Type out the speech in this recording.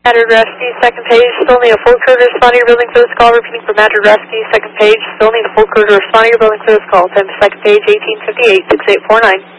Madrid Rescue, second page, still need a full crew to respond to your building for this call. Repeating for Madrid Rescue, second page, still need a full crew to respond to your building for this call. Time second page, 1858, 6849.